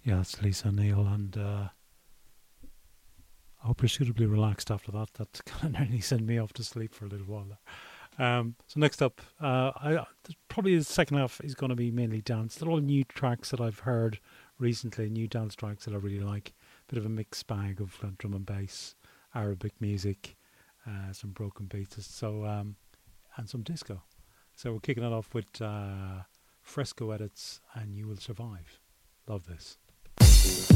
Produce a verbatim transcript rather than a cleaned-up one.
Yeah, it's Lisa Neal, and uh, I hope you're suitably relaxed after that. That kind of nearly sent me off to sleep for a little while there. Um, so next up, uh, I probably the second half is going to be mainly dance. They're all new tracks that I've heard recently, new dance tracks that I really like. Bit of a mixed bag of uh, drum and bass, Arabic music, uh, some broken beats, so um, and some disco. So we're kicking it off with uh, Fresco Edits and You Will Survive. Love this.